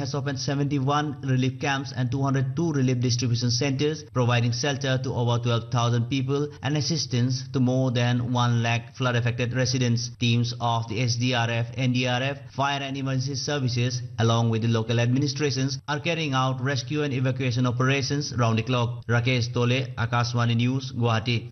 has opened 71 relief camps and 202 relief distribution centers, providing shelter to over 12,000 people and assistance to more than 1 lakh flood-affected residents. Teams of the SDRF, NDRF, fire and emergency services, along with the local administrations, are carrying out rescue and evacuation operations round the clock. Rakesh Tole, Akashvani News, Guwahati.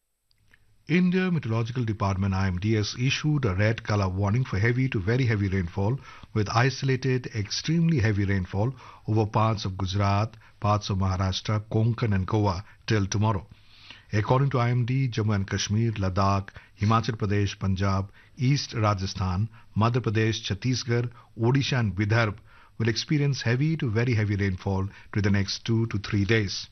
India Meteorological Department IMD has issued a red color warning for heavy to very heavy rainfall with isolated extremely heavy rainfall over parts of Gujarat, parts of Maharashtra, Konkan and Goa till tomorrow. According to IMD, Jammu and Kashmir, Ladakh, Himachal Pradesh, Punjab, East Rajasthan, Madhya Pradesh, Chhattisgarh, Odisha and Vidarbha will experience heavy to very heavy rainfall to the next 2 to 3 days.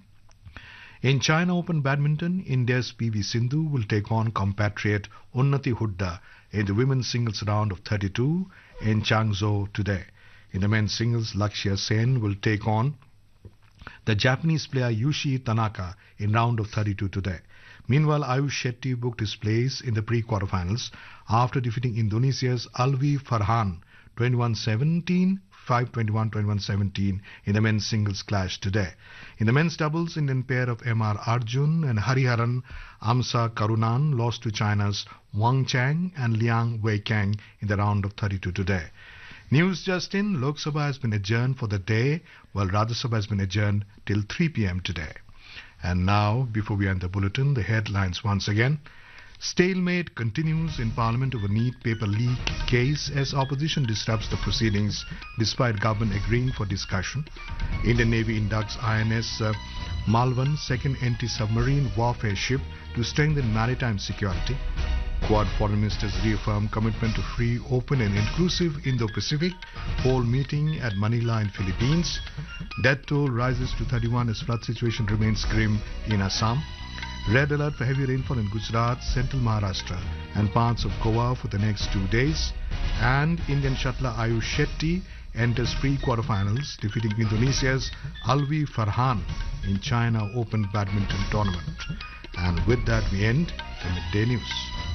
In China Open Badminton, India's PV Sindhu will take on compatriot Unnati Hooda in the women's singles round of 32 in Changzhou today. In the men's singles, Lakshya Sen will take on the Japanese player Yushi Tanaka in round of 32 today. Meanwhile, Ayush Shetty booked his place in the pre-quarterfinals after defeating Indonesia's Alwi Farhan 21-17, 5-21, 21-17 in the men's singles clash today. In the men's doubles, Indian pair of M.R. Arjun and Hariharan Amsa Karunan lost to China's Wang Chang and Liang Weikang in the round of 32 today. News just in, Lok Sabha has been adjourned for the day, while Rajya Sabha has been adjourned till 3 p.m. today. And now, before we end the bulletin, the headlines once again. Stalemate continues in Parliament over NEET paper leak case as opposition disrupts the proceedings despite government agreeing for discussion. Indian Navy inducts INS Malvan, second anti-submarine warfare ship to strengthen maritime security. Quad foreign ministers reaffirm commitment to free, open and inclusive Indo-Pacific. Whole meeting at Manila in Philippines. Death toll rises to 31 as flood situation remains grim in Assam. Red alert for heavy rainfall in Gujarat, central Maharashtra and parts of Goa for the next 2 days. And Indian shuttler Ayush Shetty enters pre-quarterfinals, defeating Indonesia's Alwi Farhan in China Open Badminton Tournament. And with that we end the midday news.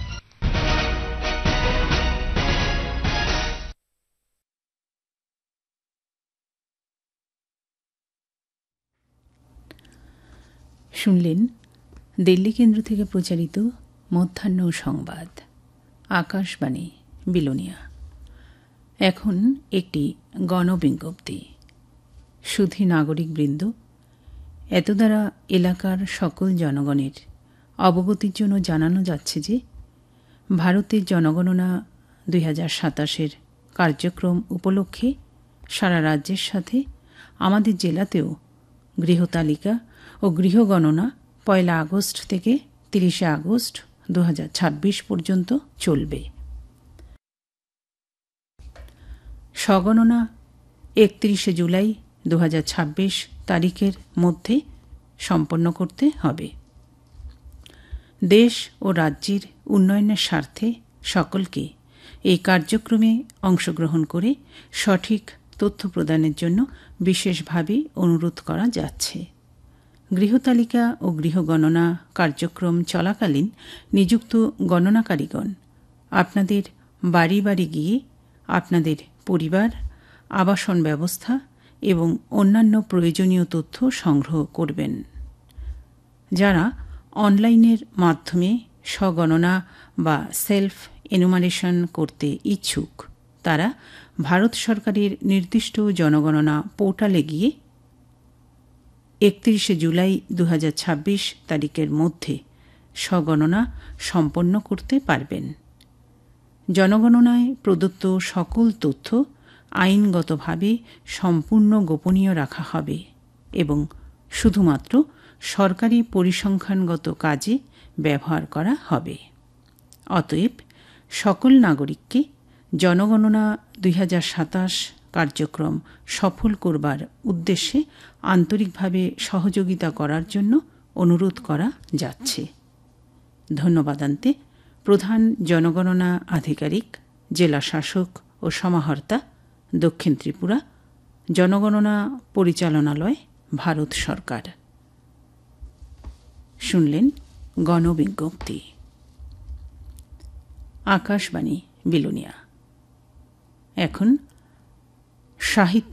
শুনলেন দিল্লি কেন্দ্র থেকে প্রচারিত মধ্যাহ্ন সংবাদ আকাশবাণী বিলোনিয়া। এখন একটি গণবিজ্ঞপ্তি। সুধী নাগরিকবৃন্দ, এতদ্বারা এলাকার সকল জনগণের অবগতির জন্য জানানো যাচ্ছে যে ভারতের জনগণনা 2027-এর কার্যক্রম উপলক্ষে সারা রাজ্যের সাথে আমাদের জেলাতেও গৃহতালিকা ও গৃহগণনা 1 আগস্ট থেকে 30 আগস্ট 2026 পর্যন্ত চলবে। স্বগণনা 31 জুলাই 2026 তারিখের মধ্যে সম্পন্ন করতে হবে। দেশ ও রাজ্যের উন্নয়নের স্বার্থে সকলকে এই কার্যক্রমে অংশগ্রহণ করে সঠিক তথ্য প্রদানের জন্য বিশেষভাবে অনুরোধ করা যাচ্ছে। গৃহতালিকা ও গৃহগণনা কার্যক্রম চলাকালীন নিযুক্ত গণনাকারীগণ আপনাদের বাড়ি বাড়ি গিয়ে আপনাদের পরিবার, আবাসন ব্যবস্থা এবং অন্যান্য প্রয়োজনীয় তথ্য সংগ্রহ করবেন। যারা অনলাইনের মাধ্যমে স্বগণনা বা সেলফ এনুমারেশন করতে ইচ্ছুক তারা ভারত সরকারের নির্দিষ্ট জনগণনা পোর্টালে গিয়ে 31 জুলাই 2026 তারিখের মধ্যে স্বগণনা সম্পন্ন করতে পারবেন। জনগণনায় প্রদত্ত সকল তথ্য আইনগতভাবে সম্পূর্ণ গোপনীয় রাখা হবে এবং শুধুমাত্র সরকারি পরিসংখ্যানগত কাজে ব্যবহার করা হবে। অতএব সকল নাগরিককে জনগণনা 2027 কার্যক্রম সফল করবার উদ্দেশ্যে আন্তরিকভাবে সহযোগিতা করার জন্য অনুরোধ করা যাচ্ছে। ধন্যবাদান্তে প্রধান জনগণনা আধিকারিক, জেলা শাসক ও সমাহর্তা, দক্ষিণ ত্রিপুরা, জনগণনা পরিচালনালয়, ভারত সরকার। শুনলেন গণবিজ্ঞপ্তি। আকাশবাণী বিলোনিয়া। এখন সাহিত্য